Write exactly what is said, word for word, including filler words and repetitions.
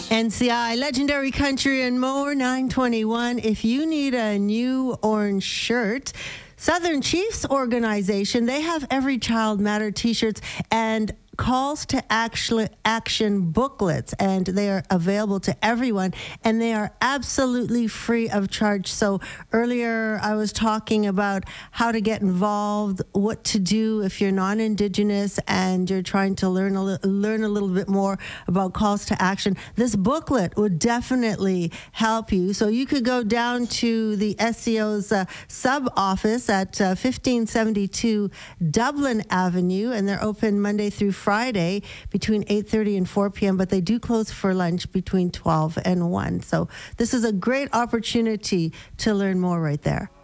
N C I, Legendary Country and More, nine twenty-one. If you need a new orange shirt, Southern Chiefs Organization, they have Every Child Matter t-shirts and calls to action, action booklets, and they are available to everyone, and they are absolutely free of charge. So earlier I was talking about how to get involved, what to do if you're non-Indigenous and you're trying to learn a, li- learn a little bit more about calls to action. This booklet would definitely help you. So you could go down to the S C O's uh, sub-office at uh, fifteen seventy-two Dublin Avenue, and they're open Monday through Friday between eight thirty and four p.m., but they do close for lunch between twelve and one. So this is a great opportunity to learn more right there.